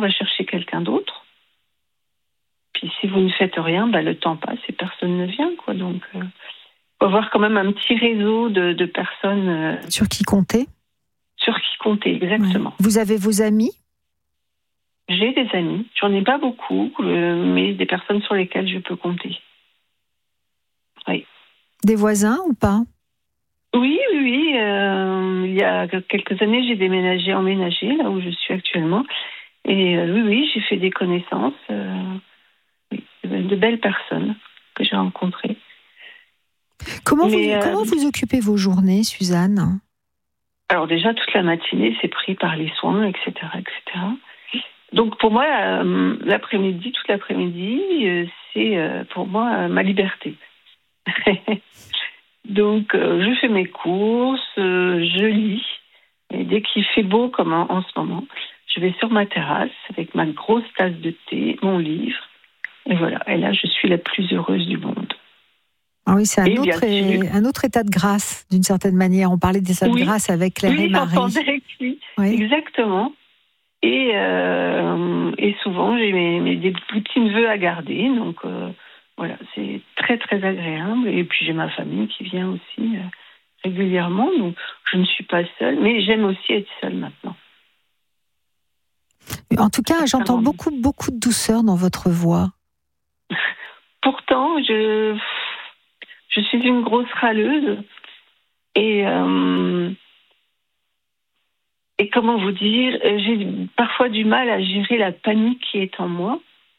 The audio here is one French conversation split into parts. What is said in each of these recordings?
va chercher quelqu'un d'autre. Puis si vous ne faites rien, le temps passe et personne ne vient, quoi. Donc, faut avoir quand même un petit réseau de personnes sur qui compter. Sur qui compter, exactement. Ouais. Vous avez vos amis? J'ai des amis. J'en ai pas beaucoup, mais des personnes sur lesquelles je peux compter. Oui. Des voisins ou pas? Oui. Il y a quelques années, j'ai emménagé là où je suis actuellement. Et oui, j'ai fait des connaissances, de belles personnes que j'ai rencontrées. Comment vous occupez vos journées, Suzanne? Alors déjà, toute la matinée, c'est pris par les soins, etc., etc. Donc pour moi, toute l'après-midi, c'est pour moi ma liberté. Donc je fais mes courses, je lis. Et dès qu'il fait beau, comme en ce moment, je vais sur ma terrasse avec ma grosse tasse de thé, mon livre. Et voilà. Et là, je suis la plus heureuse du monde. Ah oui, c'est un autre état de grâce, d'une certaine manière. On parlait d'état de grâce avec Claire et Marie. Oui, exactement. Et souvent, j'ai des petits-neveux à garder. Donc, voilà, c'est très, très agréable. Et puis, j'ai ma famille qui vient aussi régulièrement. Donc, je ne suis pas seule. Mais j'aime aussi être seule maintenant. En tout cas, j'entends beaucoup, beaucoup de douceur dans votre voix. Pourtant, je suis une grosse râleuse. Et comment vous dire, j'ai parfois du mal à gérer la panique qui est en moi.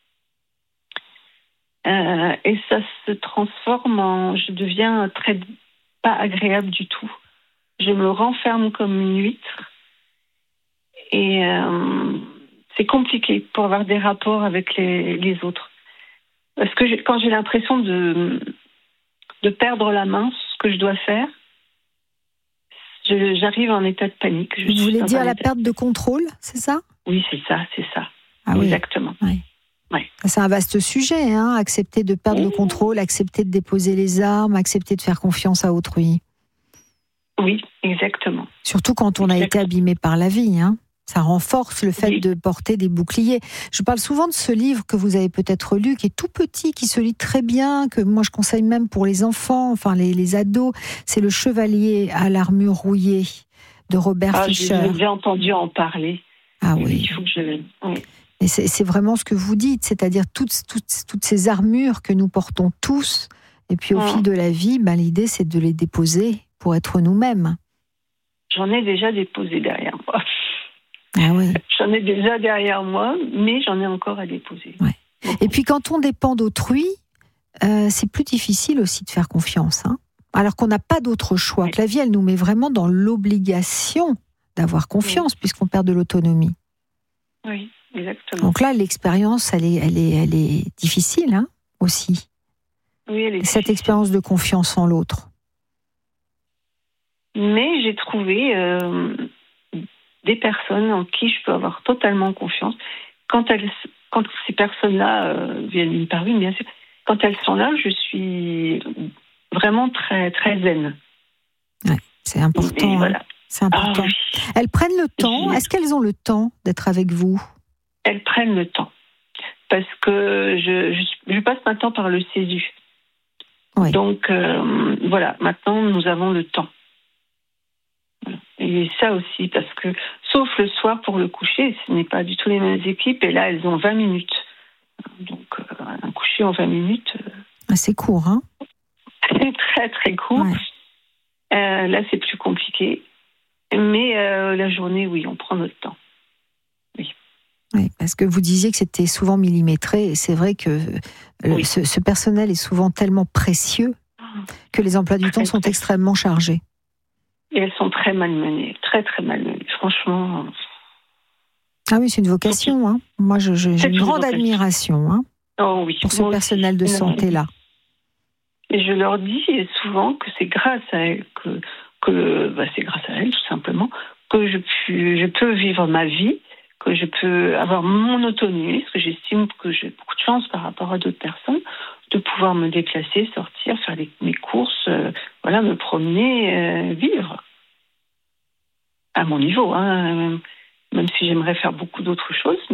Et ça se transforme je deviens pas agréable du tout. Je me renferme comme une huître. Et c'est compliqué pour avoir des rapports avec les autres. Parce que quand j'ai l'impression de perdre la main, ce que je dois faire, j'arrive en état de panique. Vous voulez dire la perte de contrôle, c'est ça? Oui, c'est ça. Ah, exactement. Oui. Ouais. C'est un vaste sujet, accepter de perdre le contrôle, accepter de déposer les armes, accepter de faire confiance à autrui. Oui, exactement. Surtout quand on a été abîmé par la vie, Ça renforce le fait de porter des boucliers. Je parle souvent de ce livre que vous avez peut-être lu, qui est tout petit, qui se lit très bien, que moi je conseille même pour les enfants, enfin les ados. C'est Le Chevalier à l'armure rouillée de Robert Fischer. J'ai déjà entendu en parler. Ah oui. Il faut que oui. Et c'est vraiment ce que vous dites, c'est-à-dire toutes ces armures que nous portons tous, et puis au fil de la vie, l'idée c'est de les déposer pour être nous-mêmes. J'en ai déjà déposé derrière moi. Ah oui. J'en ai déjà derrière moi, mais j'en ai encore à déposer. Ouais. Et puis quand on dépend d'autrui, c'est plus difficile aussi de faire confiance. Alors qu'on n'a pas d'autre choix. Oui. Que la vie, elle nous met vraiment dans l'obligation d'avoir confiance, puisqu'on perd de l'autonomie. Oui, exactement. Donc là, l'expérience, elle est difficile, aussi. Oui, elle est difficile. Cette expérience de confiance en l'autre. Mais j'ai trouvé des personnes en qui je peux avoir totalement confiance. Quand ces personnes-là viennent une par une, bien sûr, quand elles sont là, je suis vraiment très, très zen. Ouais, c'est important. Et voilà. C'est important. Oui. Elles prennent le temps. Est-ce qu'elles ont le temps d'être avec vous? Elles prennent le temps. Parce que je passe maintenant par le CESU. Oui. Donc, voilà, maintenant, nous avons le temps. Et ça aussi, parce que, sauf le soir pour le coucher, ce n'est pas du tout les mêmes équipes, et là, elles ont 20 minutes. Donc, un coucher en 20 minutes... C'est court, C'est très, très court. Ouais. Là, c'est plus compliqué. Mais la journée, oui, on prend notre temps. Oui. Oui, parce que vous disiez que c'était souvent millimétré, et c'est vrai que ce personnel est souvent tellement précieux que les emplois du temps sont extrêmement chargés. Et elles sont très malmenées, très très malmenées. Franchement. Ah oui, c'est une vocation. Moi, j'ai une grande admiration pour ce personnel de santé-là. Et je leur dis souvent que c'est grâce à elles c'est grâce à elles tout simplement que je peux vivre ma vie, que je peux avoir mon autonomie, parce que j'estime que j'ai beaucoup de chance par rapport à d'autres personnes de pouvoir me déplacer, sortir, faire mes courses, me promener, vivre à mon niveau, même si j'aimerais faire beaucoup d'autres choses,